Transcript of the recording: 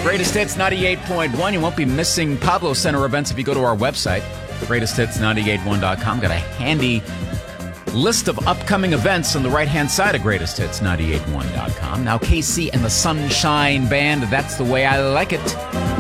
Greatest Hits 98.1. You won't be missing Pablo Center events if you go to our website, greatesthits981.com. Got a handy list of upcoming events on the right-hand side of greatesthits981.com. Now, KC and the Sunshine Band, That's the Way I Like It.